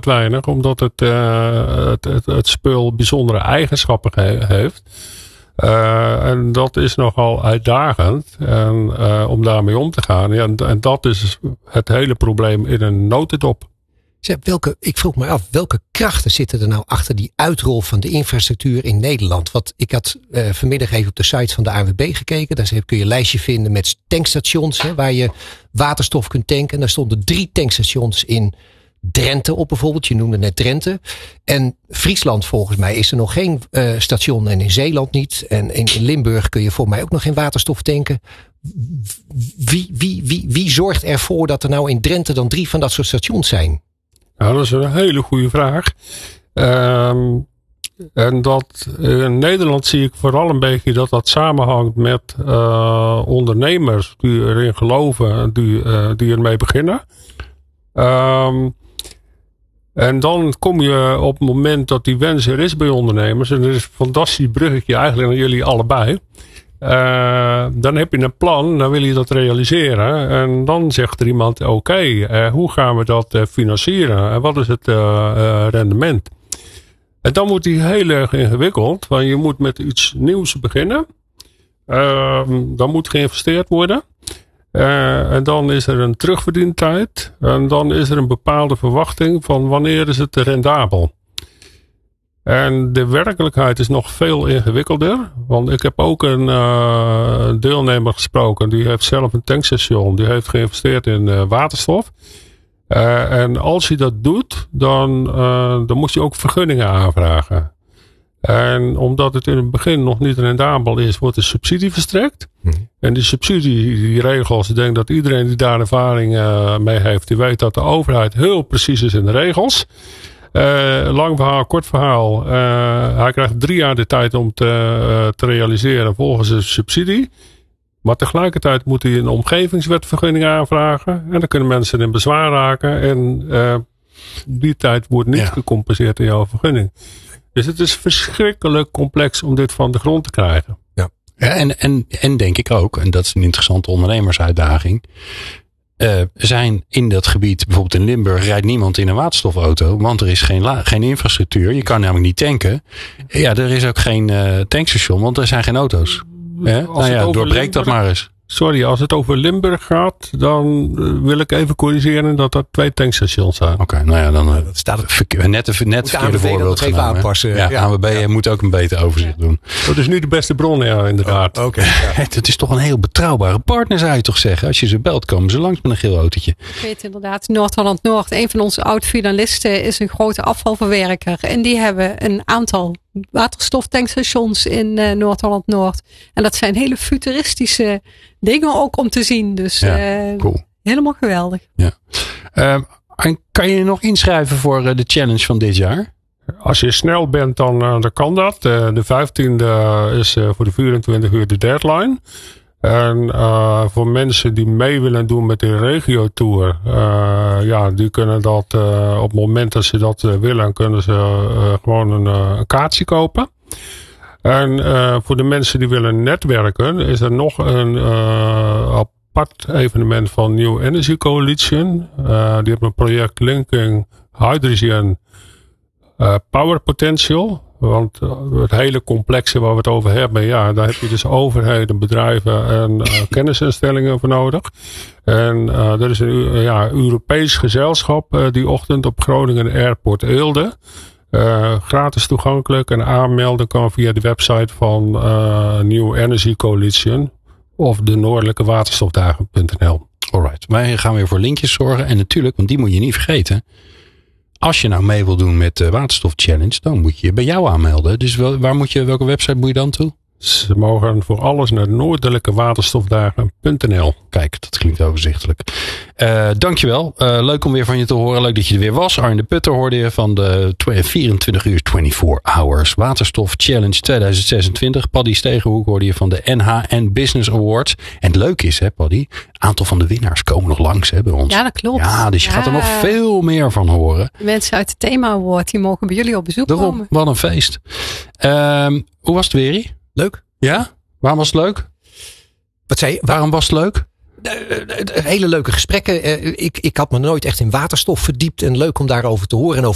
weinig, omdat het spul bijzondere eigenschappen heeft. En dat is nogal uitdagend om daarmee om te gaan. Ja, en dat is het hele probleem in een notendop. Ik vroeg me af, welke krachten zitten er nou achter die uitrol van de infrastructuur in Nederland? Want ik had vanmiddag even op de site van de ANWB gekeken. Daar kun je een lijstje vinden met tankstations waar je waterstof kunt tanken. En daar stonden 3 tankstations in Drenthe op bijvoorbeeld. Je noemde net Drenthe. En Friesland volgens mij is er nog geen station en in Zeeland niet. En in Limburg kun je voor mij ook nog geen waterstof tanken. Wie zorgt ervoor dat er nou in Drenthe dan 3 van dat soort stations zijn? Nou, dat is een hele goede vraag. En dat in Nederland zie ik vooral een beetje dat samenhangt met ondernemers die erin geloven, die ermee beginnen. En dan kom je op het moment dat die wens er is bij ondernemers, en er is een fantastisch bruggetje eigenlijk naar jullie allebei. Dan heb je een plan, dan wil je dat realiseren. En dan zegt er iemand, oké, hoe gaan we dat financieren? En wat is het rendement? En dan wordt die heel erg ingewikkeld, want je moet met iets nieuws beginnen. Dan moet geïnvesteerd worden. En dan is er een terugverdientijd. En dan is er een bepaalde verwachting van wanneer is het rendabel. En de werkelijkheid is nog veel ingewikkelder. Want ik heb ook een deelnemer gesproken. Die heeft zelf een tankstation. Die heeft geïnvesteerd in waterstof. En als hij dat doet, dan moet je ook vergunningen aanvragen. En omdat het in het begin nog niet rendabel is, wordt de subsidie verstrekt. En die subsidieregels, ik denk dat iedereen die daar ervaring mee heeft, die weet dat de overheid heel precies is in de regels. Lang verhaal, kort verhaal. Hij krijgt 3 jaar de tijd om te realiseren volgens de subsidie. Maar tegelijkertijd moet hij een omgevingswetvergunning aanvragen. En dan kunnen mensen in bezwaar raken. En die tijd wordt niet gecompenseerd in jouw vergunning. Dus het is verschrikkelijk complex om dit van de grond te krijgen. Ja, en denk ik ook, en dat is een interessante ondernemersuitdaging. Zijn in dat gebied, bijvoorbeeld in Limburg, rijdt niemand in een waterstofauto. Want er is geen infrastructuur. Je kan namelijk niet tanken. Ja, er is ook geen tankstation, want er zijn geen auto's. Doorbreek dat maar eens. Sorry, als het over Limburg gaat, dan wil ik even corrigeren dat er 2 tankstations zijn. Oké, nou ja, dan dat staat net verkeerde voorbeeld even aanpassen. Ja, ANWB moet ook een beter overzicht doen. Dat is nu de beste bron, ja, inderdaad. Oké. Het is toch een heel betrouwbare partner, zou je toch zeggen. Als je ze belt, komen ze langs met een geel autootje. Ik weet inderdaad, Noord-Holland-Noord, een van onze oud-finalisten is een grote afvalverwerker. En die hebben een aantal waterstoftankstations in Noord-Holland-Noord. En dat zijn hele futuristische dingen ook om te zien. Dus cool. Helemaal geweldig. Ja. En kan je nog inschrijven voor de challenge van dit jaar? Als je snel bent, dan kan dat. De 15e is voor de 24 uur de deadline. En voor mensen die mee willen doen met de regio-tour, die kunnen dat op het moment dat ze dat willen, kunnen ze gewoon een kaartje kopen. En voor de mensen die willen netwerken, is er nog een apart evenement van New Energy Coalition. Die hebben een project Linking Hydrogen Power Potential. Want het hele complexe waar we het over hebben, daar heb je dus overheden, bedrijven en kennisinstellingen voor nodig. En er is een Europees gezelschap die ochtend op Groningen Airport Eelde. Gratis toegankelijk en aanmelden kan via de website van New Energy Coalition of de noordelijke waterstofdagen.nl. Alright, wij gaan weer voor linkjes zorgen. En natuurlijk, want die moet je niet vergeten. Als je nou mee wil doen met de Waterstof Challenge, dan moet je bij jou aanmelden. Dus welke website moet je dan toe? Ze mogen voor alles naar noordelijkewaterstofdagen.nl. Kijk, dat klinkt overzichtelijk. Dankjewel. Leuk om weer van je te horen. Leuk dat je er weer was. Arjen de Putter hoorde je van de 24 uur 24 Hours Waterstof Challenge 2026. Paddy Stegenhoek hoorde je van de NHN Business Awards. En het leuke is, hè Paddy, een aantal van de winnaars komen nog langs bij ons. Ja, dat klopt. Ja, dus je gaat er nog veel meer van horen. Mensen uit het Thema Award, die mogen bij jullie op bezoek komen. Wat een feest. Hoe was het weer? Leuk. Ja? Waarom was het leuk? Wat zei je? Waarom was het leuk? Hele leuke gesprekken. Ik had me nooit echt in waterstof verdiept. En leuk om daarover te horen. En over